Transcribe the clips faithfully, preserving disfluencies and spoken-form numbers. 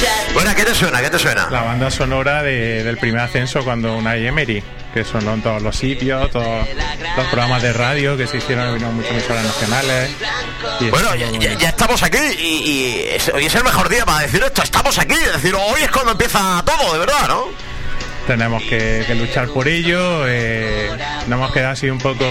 Bueno, ¿qué te suena? ¿Qué te suena? La banda sonora de, del primer ascenso cuando Unai Emery, que sonó en todos los sitios, todos los programas de radio que se hicieron en muchas emisoras nacionales. Y bueno, ya, ya, ya estamos aquí y, y es, hoy es el mejor día para decir esto. Estamos aquí, es decir, hoy es cuando empieza todo, de verdad, ¿no? Tenemos que, que luchar por ello. Eh, nos hemos quedado así un poco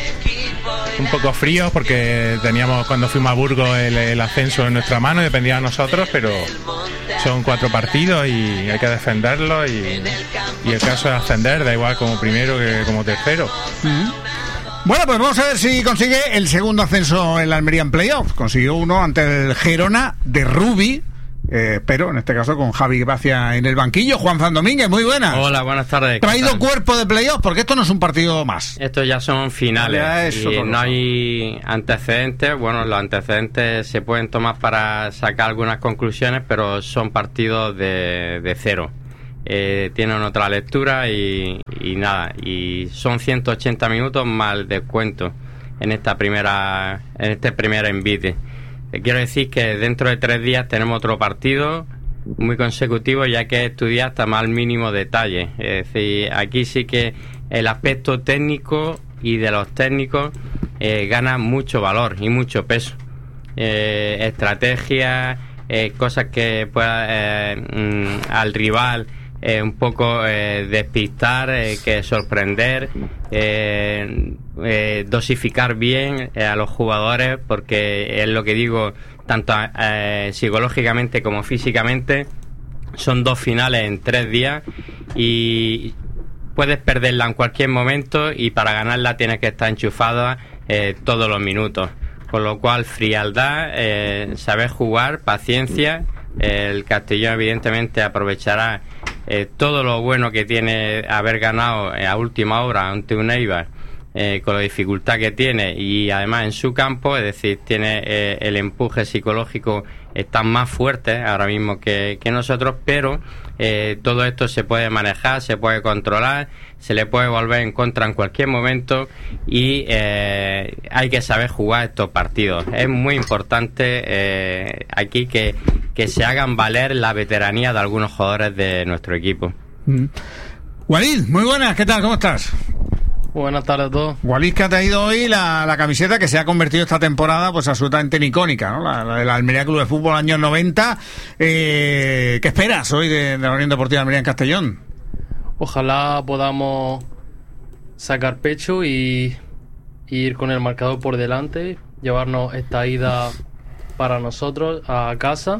un poco fríos porque teníamos cuando fuimos a Burgos el, el ascenso en nuestra mano, dependía de nosotros, pero son cuatro partidos y hay que defenderlo y, y el caso es ascender, da igual como primero que como tercero. Mm-hmm. Bueno, pues vamos a ver si consigue el segundo ascenso en la Almería en playoff. Consiguió uno ante el Gerona de Rubi. Eh, pero en este caso con Javi Gracia en el banquillo. Juan Domínguez, muy buenas. Hola, buenas tardes. Traído cuerpo de playoff, porque esto no es un partido más. Estos ya son finales ya es y no hay antecedentes. Bueno, los antecedentes se pueden tomar para sacar algunas conclusiones, pero son partidos de, de cero. Eh, tienen otra lectura y, y nada. Y son ciento ochenta minutos más el descuento en esta primera, en este primer envite. Quiero decir que dentro de tres días tenemos otro partido muy consecutivo, ya que estudiar hasta más al mínimo detalle. Es decir, aquí sí que el aspecto técnico y de los técnicos eh, gana mucho valor y mucho peso. Eh, estrategias, eh, cosas que pueda eh, mm, al rival eh, un poco eh, despistar, eh, que sorprender, eh, eh, dosificar bien eh, a los jugadores, porque es lo que digo, tanto eh, psicológicamente como físicamente, son dos finales en tres días y puedes perderla en cualquier momento y para ganarla tienes que estar enchufada eh, todos los minutos, con lo cual frialdad, eh, saber jugar, paciencia. El Castellón evidentemente aprovechará eh, todo lo bueno que tiene haber ganado eh, a última hora ante un Eibar, eh, con la dificultad que tiene y además en su campo, es decir, tiene eh, el empuje psicológico, están más fuertes ahora mismo que, que nosotros, pero eh, todo esto se puede manejar, se puede controlar, se le puede volver en contra en cualquier momento y eh, hay que saber jugar estos partidos. Es muy importante eh, aquí que, que se hagan valer la veteranía de algunos jugadores de nuestro equipo. Mm. Walid, muy buenas, ¿qué tal? ¿Cómo estás? Buenas tardes a todos. Walid, que ha traído hoy la, la camiseta que se ha convertido esta temporada pues absolutamente en icónica, ¿no? La, la de la Almería Club de Fútbol años noventa. Eh, ¿Qué esperas hoy de, de la Unión Deportiva Almería en Castellón? Ojalá podamos sacar pecho y, y ir con el marcador por delante, llevarnos esta ida para nosotros a casa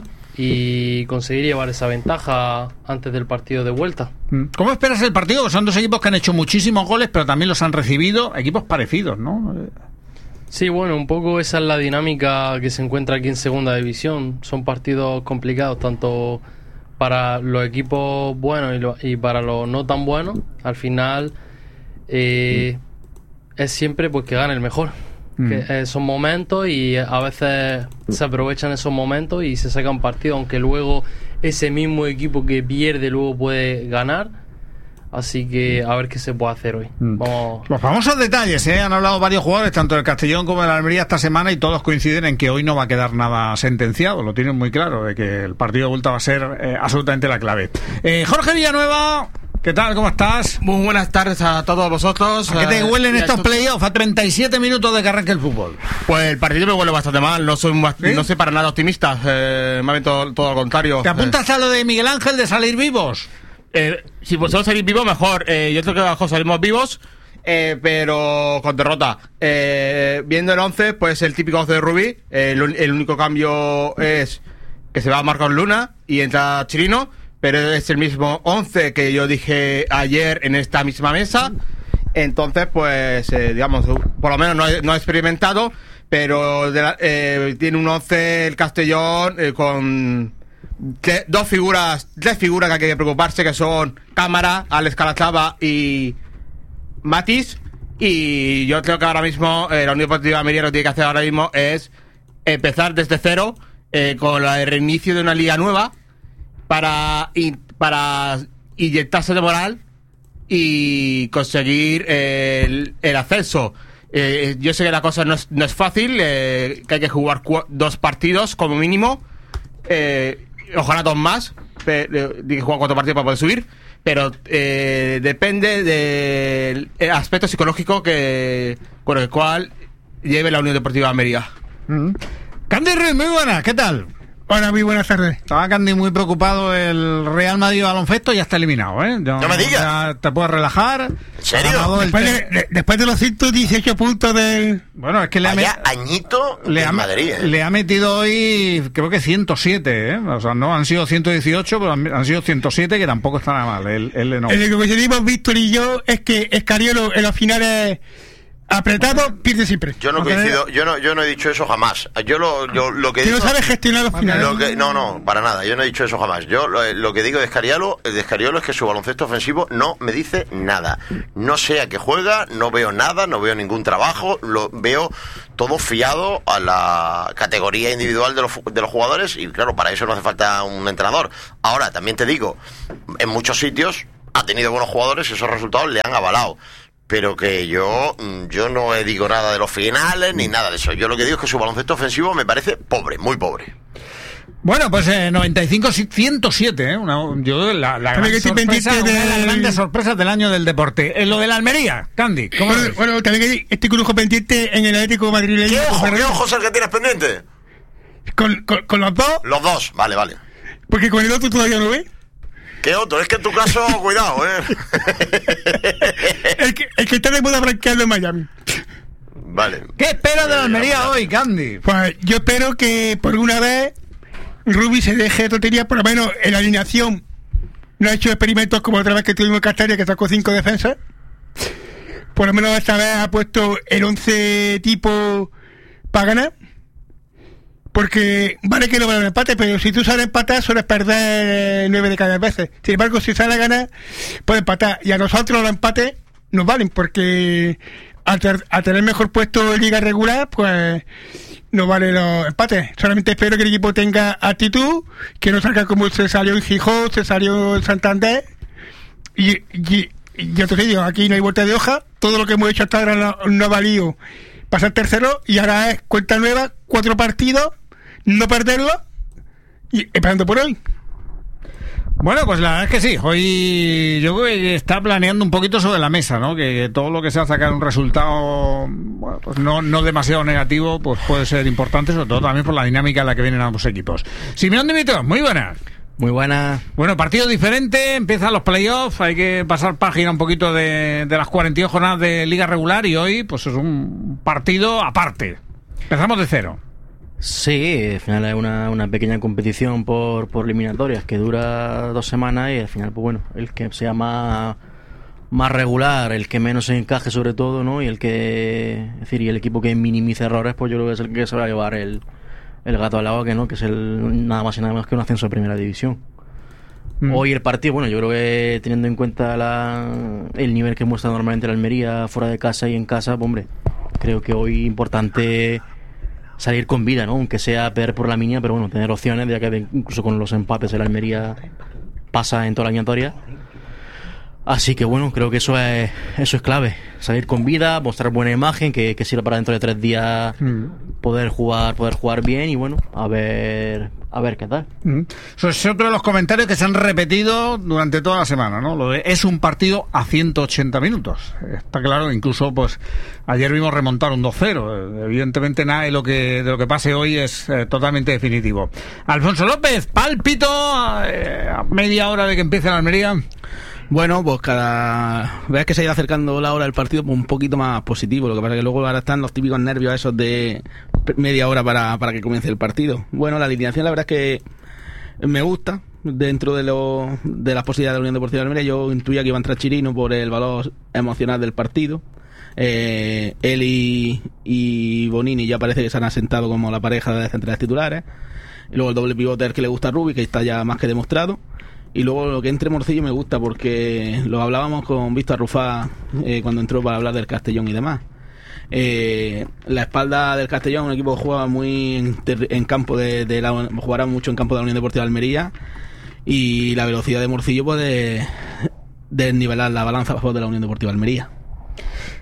y conseguir llevar esa ventaja antes del partido de vuelta. ¿Cómo esperas el partido? Son dos equipos que han hecho muchísimos goles, pero también los han recibido, equipos parecidos, ¿no? Sí, bueno, un poco esa es la dinámica que se encuentra aquí en Segunda División. Son partidos complicados, tanto para los equipos buenos y, lo, y para los no tan buenos. Al final eh, es siempre pues que gane el mejor. Que son momentos y a veces se aprovechan esos momentos y se sacan partido, aunque luego ese mismo equipo que pierde luego puede ganar. Así que a ver qué se puede hacer hoy. Vamos. Los famosos detalles, ¿eh? Han hablado varios jugadores, tanto del Castellón como de la Almería esta semana, y todos coinciden en que hoy no va a quedar nada sentenciado. Lo tienen muy claro, de que el partido de vuelta va a ser eh, absolutamente la clave. Eh, Jorge Villanueva, ¿qué tal? ¿Cómo estás? Muy buenas tardes a todos vosotros. ¿A qué te huelen eh, estos esto... playoffs a treinta y siete minutos de que arranque el fútbol? Pues el partido me huele bastante mal, no soy ¿Sí? no soy para nada optimista, eh, más bien todo, todo lo contrario. ¿Te apuntas eh. a lo de Miguel Ángel de salir vivos? Eh, si vosotros salís vivos, mejor. Eh, yo creo que abajo salimos vivos, eh, pero con derrota. Eh, viendo el once, pues el típico once de Rubí. Eh, el, el único cambio es que se va a Marcos Luna y entra Chirino, pero es el mismo once que yo dije ayer en esta misma mesa. Entonces, pues, eh, digamos, por lo menos no he, no he experimentado, pero de la, eh, tiene un once el Castellón eh, con que, dos figuras, tres figuras que hay que preocuparse, que son Cámara, Alex Calatrava y Matis. Y yo creo que ahora mismo eh, la Unión Deportiva Almería lo que tiene que hacer ahora mismo es empezar desde cero eh, con el reinicio de una liga nueva para, y, para inyectarse de moral y conseguir eh, el, el ascenso. Eh, yo sé que la cosa no es, no es fácil, eh, que hay que jugar cu- dos partidos como mínimo, eh, ojalá dos más, pero, que juega cuatro partidos para poder subir, pero eh, depende del aspecto psicológico que con el cual lleve la Unión Deportiva Almería. Mm. Candy Ruiz, muy buenas, ¿qué tal? Hola, muy buenas tardes. Estaba Candy muy preocupado. El Real Madrid Baloncesto ya está eliminado, ¿eh? Ya, no me digas. Ya te puedes relajar. ¿En serio? Después de, de, después de los ciento dieciocho puntos del... Bueno, es que le ha, Vaya añito le, ha, Madrid, ¿eh? le ha metido hoy, creo que ciento siete, ¿eh? O sea, no han sido ciento dieciocho, pero han, han sido ciento siete, que tampoco está nada mal. Él, él no. El que coincidimos Víctor y yo es que Escariolo en los finales apretado pierde siempre. Yo no coincido, yo no, yo no he dicho eso jamás. Yo lo, yo, lo que ¿Tú digo, no sabes gestionar los finales? Lo que, no, no, para nada. Yo no he dicho eso jamás. Yo lo, lo que digo de Escariolo, de Escariolo es que su baloncesto ofensivo no me dice nada. No sé a qué juega, no veo nada, no veo ningún trabajo, lo veo todo fiado a la categoría individual de los, de los jugadores y claro, para eso no hace falta un entrenador. Ahora, también te digo, en muchos sitios ha tenido buenos jugadores y esos resultados le han avalado. Pero que yo yo no digo nada de los finales ni nada de eso. Yo lo que digo es que su baloncesto ofensivo me parece pobre, muy pobre. Bueno, pues eh, noventa y cinco ciento siete, ¿eh? Una, yo la, la gran que sorpresa, de... una de las grandes sorpresas del año del deporte. En lo de la Almería, Candy, ¿cómo bueno, bueno, también que estoy con un ojo pendiente en el Atlético madrileño. ¿Qué ojo, qué ojos el que tienes pendiente? ¿Con, con, con los dos? Los dos, vale, vale. Porque con el otro todavía no ves. ¿Qué otro? Es que en tu caso, cuidado, ¿eh? el, que, el que está de moda blanqueando en Miami. Vale. ¿Qué esperas de la Almería hoy, Candy? Pues yo espero que por una vez Rubi se deje de tonterías, por lo menos en la alineación. No ha hecho experimentos como otra vez que tuvimos en Castalia, que sacó cinco defensas. Por lo menos esta vez ha puesto el once tipo para ganar. Porque vale que no vale un empate, pero si tú sales a empatar, sueles perder nueve de cada veces. Sin embargo, si sales a ganar, puedes empatar. Y a nosotros los empates nos valen, porque al, ter- al tener mejor puesto en liga regular, pues no valen los empates. Solamente espero que el equipo tenga actitud, que no salga como se salió en Gijón, se salió en Santander. Y, y, y ya te digo, aquí no hay vuelta de hoja. Todo lo que hemos hecho hasta ahora no, no ha valido pasar tercero, y ahora es cuenta nueva, cuatro partidos, no perderlo y esperando por hoy. Bueno, pues la verdad es que sí. Hoy yo creo que está planeando un poquito sobre la mesa, ¿no? Que todo lo que sea sacar un resultado, bueno, pues no, no demasiado negativo, pues puede ser importante, sobre todo también por la dinámica en la que vienen ambos equipos. Simeón Dimitrov, muy buenas. Muy buena. Bueno, partido diferente, empiezan los playoffs, hay que pasar página un poquito de, de las cuarenta y dos jornadas de liga regular y hoy pues es un partido aparte. Empezamos de cero. Sí, al final es una, una pequeña competición por, por eliminatorias que dura dos semanas y al final, pues bueno, el que sea más, más regular, el que menos se encaje sobre todo, ¿no? Y el que, es decir, y el equipo que minimice errores, pues yo creo que es el que se va a llevar el, el gato al agua, que no, que es el nada más y nada menos que un ascenso a primera división. Mm. Hoy el partido, bueno, yo creo que teniendo en cuenta la, el nivel que muestra normalmente la Almería fuera de casa y en casa, pues, hombre, creo que hoy importante salir con vida, ¿no? Aunque sea perder por la mínima, pero bueno, tener opciones, ya que incluso con los empates el Almería pasa en toda la eliminatoria. Así que bueno, creo que eso es eso es clave, salir con vida, mostrar buena imagen, que, que sirva para dentro de tres días mm. poder jugar, poder jugar bien y bueno, a ver a ver qué tal. Mm. Eso es otro de los comentarios que se han repetido durante toda la semana, ¿no? Lo de, es un partido a ciento ochenta minutos. Está claro, incluso pues ayer vimos remontar un dos cero. Evidentemente nada de lo que de lo que pase hoy es eh, totalmente definitivo. Alfonso López, pálpito eh, a media hora de que empiece la Almería. Bueno, pues cada vez que se ha ido acercando la hora del partido, pues un poquito más positivo. Lo que pasa es que luego ahora están los típicos nervios esos de media hora para, para que comience el partido. Bueno, la alineación la verdad es que me gusta. Dentro de, lo, de las posibilidades de la Unión Deportiva de Almería, yo intuía que iba a entrar Chirino por el valor emocional del partido. Eh, él y, y Bonini ya parece que se han asentado como la pareja de centrales titulares. Y luego el doble pivote que le gusta a Rubi, que está ya más que demostrado. Y luego lo que entre Morcillo me gusta porque lo hablábamos con Víctor Rufá eh, cuando entró para hablar del Castellón y demás. Eh, la espalda del Castellón, un equipo que juega muy en, ter- en campo de, de la, jugará mucho en campo de la Unión Deportiva de Almería, y la velocidad de Morcillo puede desnivelar la balanza a favor de la Unión Deportiva de Almería.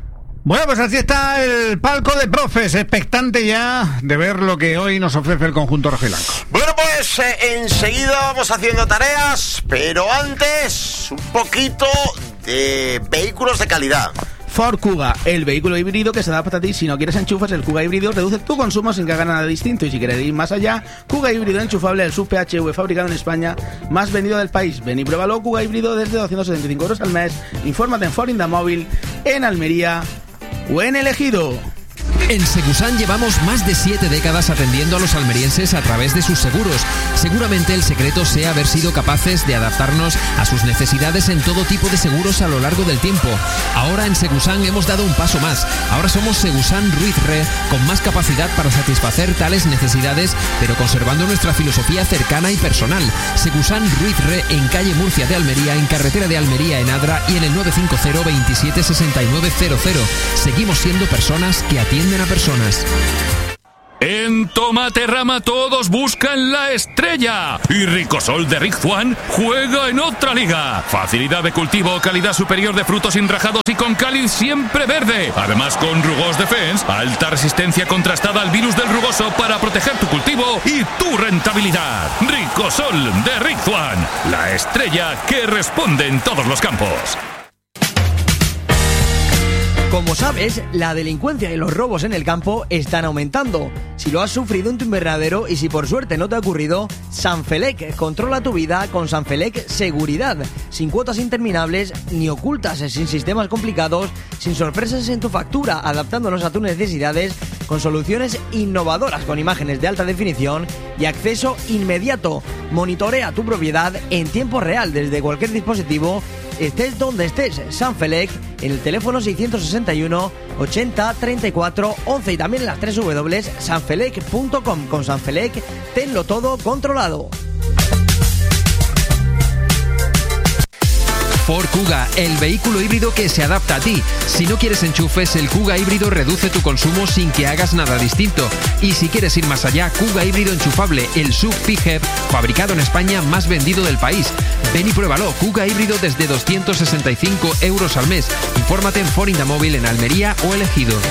Bueno, pues así está el palco de profes, expectante ya de ver lo que hoy nos ofrece el conjunto rojiblanco. Bueno, pues eh, enseguida vamos haciendo tareas, pero antes un poquito de vehículos de calidad. Ford Kuga, el vehículo híbrido que se adapta a ti. Si no quieres enchufes, el Kuga híbrido reduce tu consumo sin que haga nada distinto. Y si quieres ir más allá, Kuga híbrido enchufable, el sub P H V fabricado en España, más vendido del país. Ven y pruébalo, Kuga híbrido desde doscientos setenta y cinco euros al mes. Infórmate en Ford Indamóvil, en Almería o en El Ejido. En Segusan llevamos más de siete décadas atendiendo a los almerienses a través de sus seguros. Seguramente el secreto sea haber sido capaces de adaptarnos a sus necesidades en todo tipo de seguros a lo largo del tiempo. Ahora en Segusan hemos dado un paso más. Ahora somos Segusan Ruiz Re, con más capacidad para satisfacer tales necesidades, pero conservando nuestra filosofía cercana y personal. Segusan Ruiz Re, en calle Murcia de Almería, en carretera de Almería en Adra y en el nueve cinco cero, veintisiete sesenta y nueve cero cero. Seguimos siendo personas que atienden a personas. En Tomaterrama todos buscan la estrella y Ricosol de Rick Juan juega en otra liga. Facilidad de cultivo, calidad superior de frutos enrajados y con cáliz siempre verde. Además con Rugos Defense, alta resistencia contrastada al virus del rugoso para proteger tu cultivo y tu rentabilidad. Ricosol de Rick Juan, la estrella que responde en todos los campos. Como sabes, la delincuencia y los robos en el campo están aumentando. Si lo has sufrido en tu invernadero y si por suerte no te ha ocurrido, Sanfelec controla tu vida con Sanfelec Seguridad. Sin cuotas interminables ni ocultas, sin sistemas complicados, sin sorpresas en tu factura, adaptándonos a tus necesidades con soluciones innovadoras con imágenes de alta definición y acceso inmediato. Monitorea tu propiedad en tiempo real desde cualquier dispositivo, estés donde estés. Sanfelec en el teléfono seiscientos sesenta y uno, ochenta, treinta y cuatro, once y también en las tres doble u doble u doble u punto sanfelec punto com. Con Sanfelec, tenlo todo controlado. Ford Kuga, el vehículo híbrido que se adapta a ti. Si no quieres enchufes, el Kuga híbrido reduce tu consumo sin que hagas nada distinto. Y si quieres ir más allá, Kuga híbrido enchufable, el sub P H E V, fabricado en España, más vendido del país. Ven y pruébalo, Kuga híbrido desde doscientos sesenta y cinco euros al mes. Infórmate en Ford Indamóvil en Almería o El Ejido.